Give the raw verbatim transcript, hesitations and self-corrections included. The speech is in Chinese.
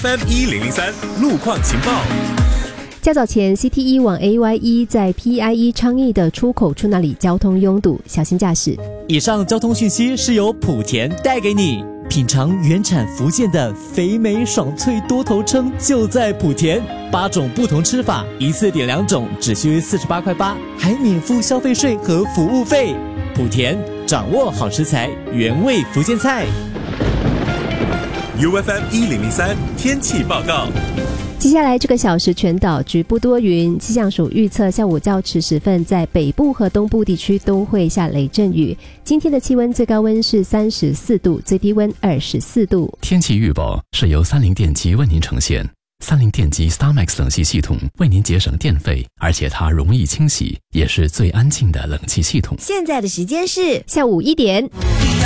F M 一零零三路况情报。 较早前 C T 一 往 A Y 一 在 P I E 昌邑的出口处那里交通拥堵，小心驾驶。 以上交通讯息是由莆田带给你。品尝原产福建的肥美爽脆多头称就在莆田，八种不同吃法，一次点两种，只需四十八块八，还免付消费税和服务费。莆田掌握好食材，原味福建菜。 U F M 一零零三天气报告。 接下来这个小时全岛局部多云，气象署预测下午较迟时分在北部和东部地区都会下雷阵雨。今天的气温最高温是三十四度，最低温二十四度。 天气预报是由三菱电机为您呈现。三菱电机 StarMax 冷气系统为您节省电费，而且它容易清洗，也是最安静的冷气系统。 现在的时间是下午一点。